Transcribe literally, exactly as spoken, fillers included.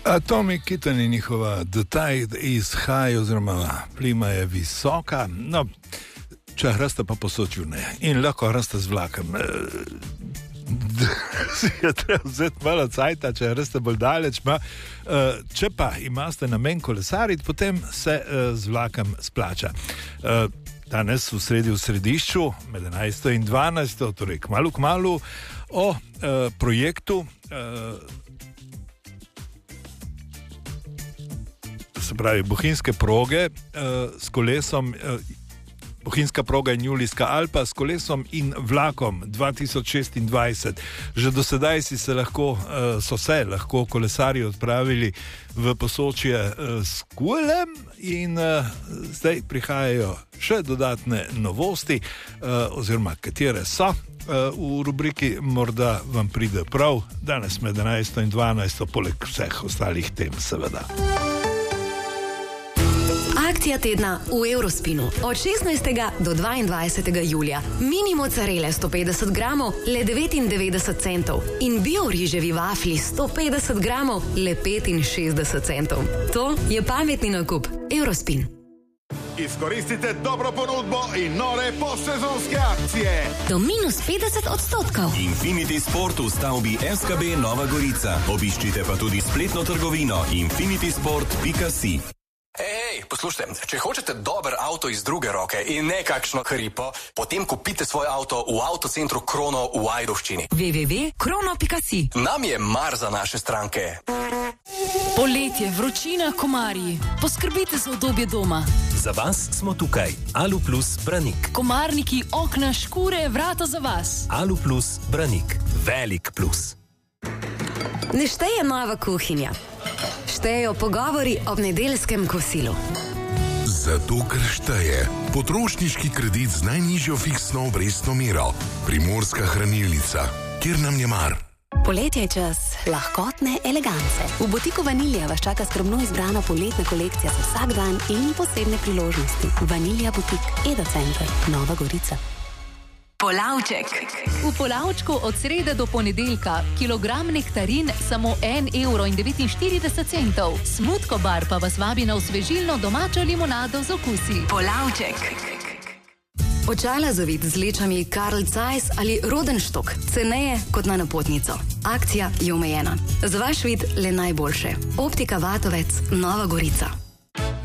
Atomic Kitten je njihova The Tide is High, oziroma plima je visoka, no, če hrasta pa po Sočju ne. In lahko hrasta z vlakom. Si je treba vzeti malo cajta, če hrasta bolj daleč. Ma. Če pa imate namen kolesariti, potem se z vlakom splača. Danes v sredi v središču, med enajsto in dvanajsto, torej kmalu kmalu, o projektu se pravi, bohinjske proge uh, s kolesom, uh, bohinjska proga in Julijska Alpa s kolesom in vlakom dva tisoč šestindvajset. Že do sedaj si se lahko, uh, so se lahko kolesarji odpravili v Posočje uh, s kolem in uh, zdaj prihajajo še dodatne novosti, uh, oziroma katere so. Uh, v rubriki morda vam pride prav, danes med enajsto in dvanajsto, poleg vseh ostalih tem seveda. Akcija tedna v Eurospinu. Od šestnajstega do dvaindvajsetega julija. Mini mozzarele sto petdeset gramov, le devetindevetdeset centov. In bio riževi vafli sto petdeset gramov, le petinšestdeset centov. To je pametni nakup. Eurospin. Izkoristite dobro ponudbo in nore posezonske akcije. Do minus petdeset odstotkov. Infinity Sport v stavbi S K B Nova Gorica. Obiščite pa tudi spletno trgovino infinity sport pika si. Ej, poslušajte, če hočete dober avto iz druge roke in ne kakšno hripo, potem kupite svoj avto v avtocentru Krono v Ajdovščini. w w w pika krono pika si. Nam je mar za naše stranke. Poletje, vročina, komarji. Poskrbite za udobje doma. Za vas smo tukaj. Alu Plus Branik. Komarniki, okna, škure, vrata za vas. Alu Plus Branik. Velik plus. Ne šteje nova kuhinja. Štejejo pogovori ob nedeljskem kosilu. Zato, ker šteje potrošniški kredit z najnižjo fiksno obrestno mero. Primorska hranilnica, kjer nam je mar. Poletje je čas lahkotne elegance. V butiku Vanilija vas čaka skrbno izbrana poletna kolekcija za vsak dan in posebne priložnosti. Vanilija butik, Edo Center, Nova Gorica. Polavček. V Polavčku od srede do ponedeljka kilogram nektarin samo en evro in devetinštirideset centov. Smutko bar pa vas vabi na osvežilno domačo limonado z okusi. Polavček. Očala za vid z lečami Karl Zeiss ali Rodenstock, ceneje kot na napotnico. Akcija je omejena. Za vaš vid le najboljše. Optika Vatovec, Nova Gorica.